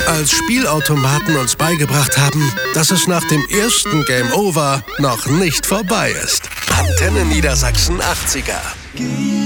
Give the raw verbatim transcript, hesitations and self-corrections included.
als Spielautomaten uns beigebracht haben, dass es nach dem ersten Game Over noch nicht vorbei ist. Antenne Niedersachsen achtziger.